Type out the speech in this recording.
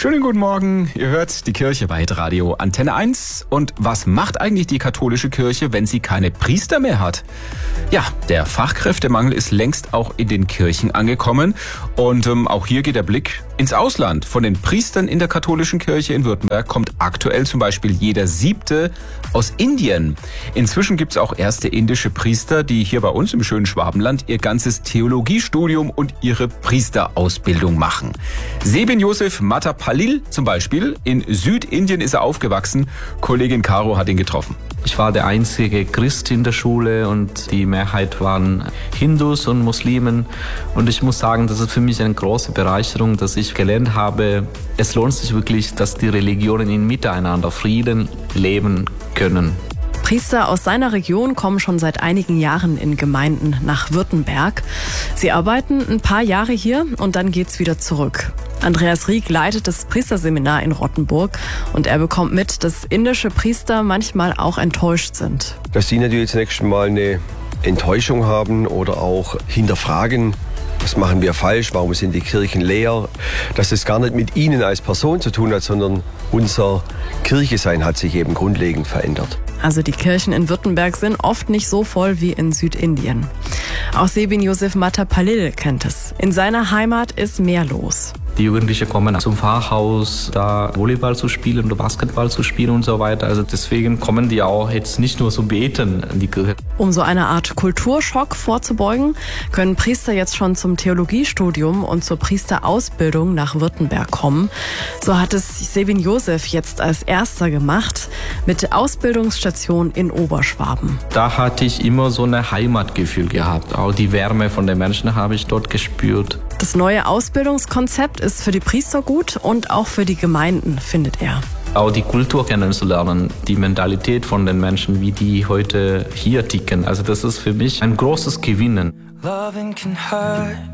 Schönen guten Morgen, ihr hört die Kirche bei Radio Antenne 1. Und was macht eigentlich die katholische Kirche, wenn sie keine Priester mehr hat? Ja, der Fachkräftemangel ist längst auch in den Kirchen angekommen. Und auch hier geht der Blick ins Ausland. Von den Priestern in der katholischen Kirche in Württemberg kommt aktuell zum Beispiel jeder 7. aus Indien. Inzwischen gibt es auch erste indische Priester, die hier bei uns im schönen Schwabenland ihr ganzes Theologiestudium und ihre Priesterausbildung machen. Sebin Josef Mattapalil zum Beispiel, in Südindien ist er aufgewachsen. Kollegin Caro hat ihn getroffen. Ich war der einzige Christ in der Schule und die Mehrheit waren Hindus und Muslimen. Und ich muss sagen, das ist für mich eine große Bereicherung, dass ich gelernt habe, es lohnt sich wirklich, dass die Religionen in Miteinander Frieden leben können. Priester aus seiner Region kommen schon seit einigen Jahren in Gemeinden nach Württemberg. Sie arbeiten ein paar Jahre hier und dann geht's wieder zurück. Andreas Rieck leitet das Priesterseminar in Rottenburg und er bekommt mit, dass indische Priester manchmal auch enttäuscht sind. Dass sie natürlich zunächst mal eine Enttäuschung haben oder auch hinterfragen, was machen wir falsch, warum sind die Kirchen leer, dass es gar nicht mit ihnen als Person zu tun hat, sondern unser Kirchesein hat sich eben grundlegend verändert. Also die Kirchen in Württemberg sind oft nicht so voll wie in Südindien. Auch Sebin Josef Mattapalil kennt es. In seiner Heimat ist mehr los. Die Jugendlichen kommen zum Pfarrhaus, da Volleyball zu spielen oder Basketball zu spielen und so weiter. Also deswegen kommen die auch jetzt nicht nur so beten in die Kirche. Um so eine Art Kulturschock vorzubeugen, können Priester jetzt schon zum Theologiestudium und zur Priesterausbildung nach Württemberg kommen. So hat es Sebin Josef jetzt als erster gemacht mit Ausbildungsstation in Oberschwaben. Da hatte ich immer so ein Heimatgefühl gehabt. Auch die Wärme von den Menschen habe ich dort gespürt. Das neue Ausbildungskonzept ist für die Priester gut und auch für die Gemeinden, findet er. Auch die Kultur kennenzulernen, die Mentalität von den Menschen, wie die heute hier ticken. Also das ist für mich ein großes Gewinnen. Loving can hurt.